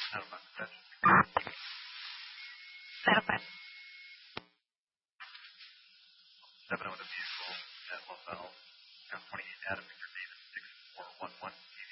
Settlement. Settlement. 7 with a vehicle at LaBelle. 28 Adam, Victor David, 6411.